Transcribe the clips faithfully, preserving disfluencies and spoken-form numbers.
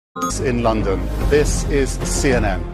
In London, this is C N N.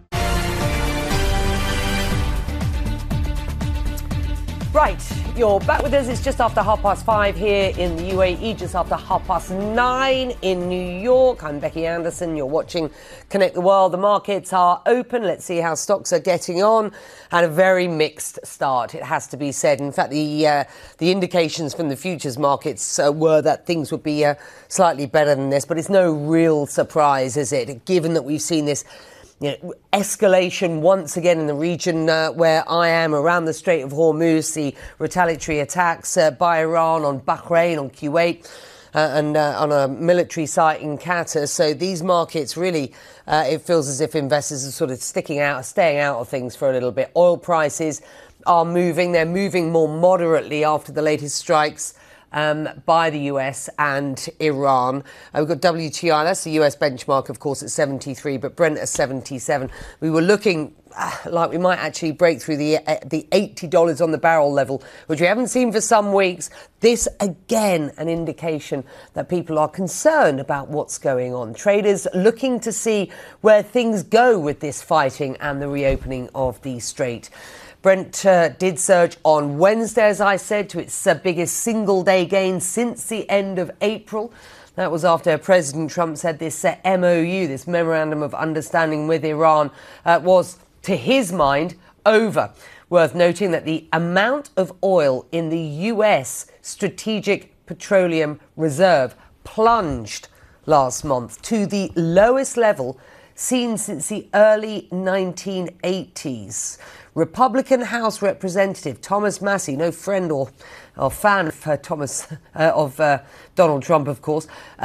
Right, you're back with us. It's just after half past five here in the U A E, just after half past nine in New York. I'm Becky Anderson. You're watching Connect the World. The markets are open. Let's see how stocks are getting on. And a very mixed start, it has to be said. In fact, the uh, the indications from the futures markets uh, were that things would be uh, slightly better than this. But it's no real surprise, is it? Given that we've seen this You know, escalation once again in the region uh, where I am, around the Strait of Hormuz, the retaliatory attacks uh, by Iran on Bahrain, on Kuwait, uh, and uh, on a military site in Qatar. So these markets really, uh, it feels as if investors are sort of sticking out, staying out of things for a little bit. Oil prices are moving. They're moving more moderately after the latest strikes Um, by the U S and Iran. Uh, we've got W T I, that's the U S benchmark, of course, at seventy-three, but Brent at seventy-seven. We were looking uh, like we might actually break through the uh, the eighty dollars on the barrel level, which we haven't seen for some weeks. This, again, an indication that people are concerned about what's going on. Traders looking to see where things go with this fighting and the reopening of the strait. Brent uh, did surge on Wednesday, as I said, to its uh, biggest single-day gain since the end of April. That was after President Trump said this uh, M O U, this Memorandum of Understanding with Iran, uh, was, to his mind, over. Worth noting that the amount of oil in the U S Strategic Petroleum Reserve plunged last month to the lowest level seen since the early nineteen eighties. Republican House Representative Thomas Massie, no friend or, or fan of uh, Thomas uh, of uh, Donald Trump, of course.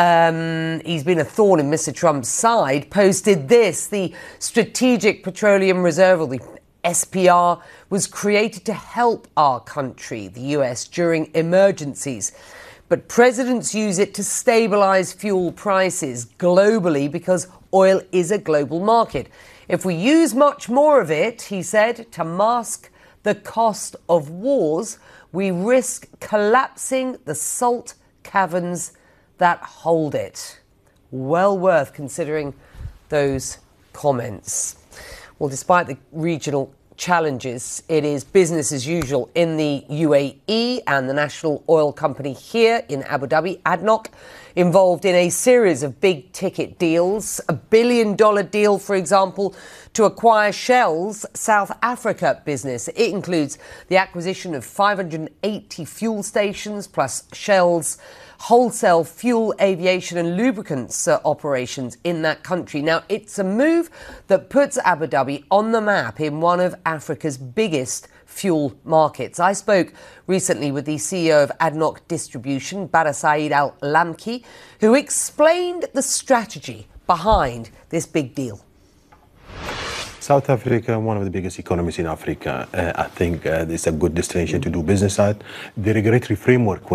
Um, he's been a thorn in Mister Trump's side. Posted this: the Strategic Petroleum Reserve, or the S P R, was created to help our country, the U S, during emergencies. But presidents use it to stabilize fuel prices globally because oil is a global market. If we use much more of it, he said, to mask the cost of wars, we risk collapsing the salt caverns that hold it. Well worth considering those comments. Well, despite the regional challenges, it is business as usual in the U A E, and the national oil company here in Abu Dhabi, A D N O C, involved in a series of big ticket deals. A billion dollar deal, for example, to acquire Shell's South Africa business. It includes the acquisition of five hundred eighty fuel stations plus Shell's wholesale fuel, aviation and lubricants uh, operations in that country. Now, it's a move that puts Abu Dhabi on the map in one of Africa's biggest fuel markets. I spoke recently with the C E O of A D N O C Distribution, Bara Said Al Lamki, who explained the strategy behind this big deal. South Africa, one of the biggest economies in Africa. Uh, I think uh, it's a good destination to do business at. The regulatory framework